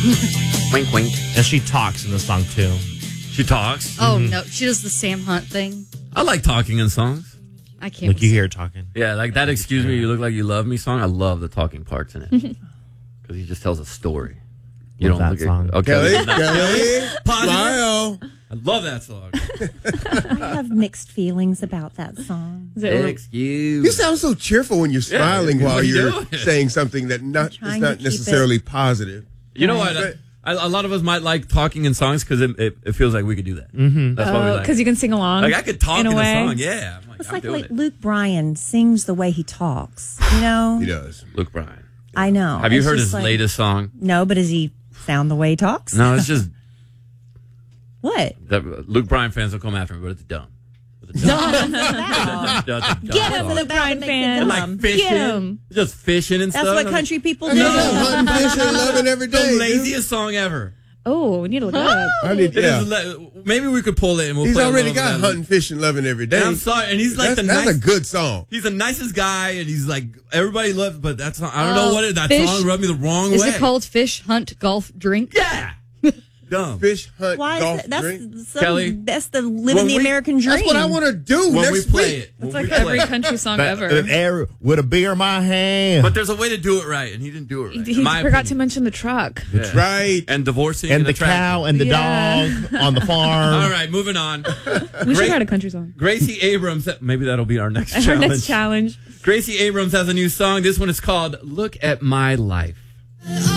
Wink, wink. And she talks in the song, too. She talks. Oh, no. She does the Sam Hunt thing. I like talking in songs. I can't. Like, you hear her talking. Yeah, like that Excuse Me, You Look Like You Love Me song. I love the talking parts in it. Because he just tells a story. You Love don't that look song. Okay. Kelly, Positive. smile. I love that song. I have mixed feelings about that song. Excuse. You sound so cheerful when you're smiling while what are you you're doing? saying something that is trying not to keep necessarily positive. You know what? A lot of us might like talking in songs because it feels like we could do that. Mm-hmm. That's why we like. Because you can sing along. Like I could talk in a way. song. Yeah. I'm It's I'm like doing it. Luke Bryan sings the way he talks. You know? He does. Luke Bryan. I know. Have you It's heard just his like- latest song? No, but does he sound the way he talks? No, it's just What? that Luke Bryan fans will come after me, but it's dumb. Get him, Luke Bryan fan. Like fishing, Get him. just fishing and That's stuff. what country people do. Yeah, hunting, fishing, loving every The day. laziest song ever. Oh, we need to look it up. I need, It yeah. is maybe we could pull it and we'll He's play a already little got bit of hunting, fishing, loving every day. And I'm sorry, and he's like that's a good song. He's the nicest guy, and he's like everybody loves. But that song, I don't know what it. That Fish. song rubbed me the wrong Is way. it called Fish, Hunt, Golf, Drink? Yeah, dumb. Fish, hunt, Why golf, is it? drink. Kelly, That's the living the American dream. That's what I want to do When next we play week. it, It's when like we every play it. country song ever. With a beer in my hand. But there's a way to do it right, and he didn't do it right. He in my forgot to opinion. mention the truck. Yeah. Right. And divorcing and the tractor. cow and the Yeah. dog on the farm. All right, moving on. We should Great. write a country song. Gracie Abrams. Maybe that'll be our next Our challenge. next challenge. Gracie Abrams has a new song. This one is called "Look at My Life."